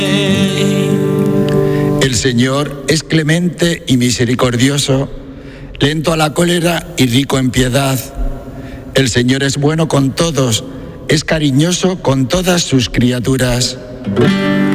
El Señor es clemente y misericordioso, lento a la cólera y rico en piedad. El Señor es bueno con todos, es cariñoso con todas sus criaturas.